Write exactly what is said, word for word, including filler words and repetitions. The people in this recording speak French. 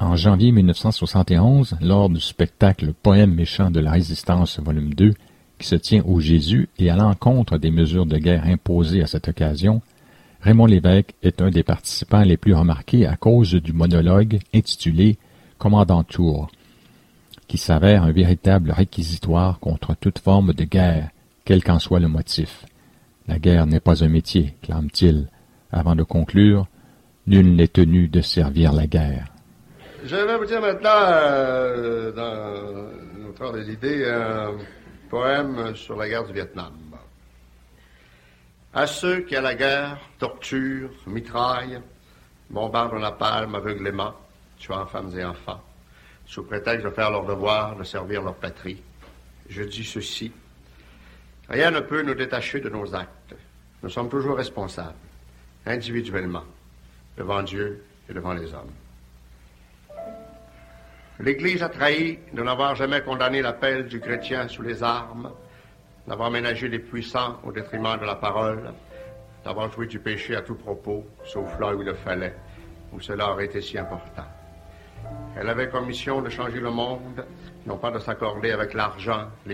En janvier mille neuf cent soixante et onze, lors du spectacle Poème méchant de la Résistance volume deux, qui se tient au Jésus et à l'encontre des mesures de guerre imposées à cette occasion, Raymond Lévesque est un des participants les plus remarqués à cause du monologue intitulé « Commandant Tour », qui s'avère un véritable réquisitoire contre toute forme de guerre, quel qu'en soit le motif. La guerre n'est pas un métier, clame-t-il, avant de conclure « Nul n'est tenu de servir la guerre ». Je vais vous dire maintenant, euh, dans notre ordre des idées, un poème sur la guerre du Vietnam. À ceux qui, à la guerre, torturent, mitraillent, bombardent la palme aveuglément, tuant femmes et enfants, sous prétexte de faire leur devoir, de servir leur patrie, je dis ceci. Rien ne peut nous détacher de nos actes. Nous sommes toujours responsables, individuellement, devant Dieu et devant les hommes. L'Église a trahi de n'avoir jamais condamné l'appel du chrétien sous les armes, d'avoir ménagé les puissants au détriment de la parole, d'avoir joué du péché à tout propos, sauf là où il le fallait, où cela aurait été si important. Elle avait comme mission de changer le monde, non pas de s'accorder avec l'argent,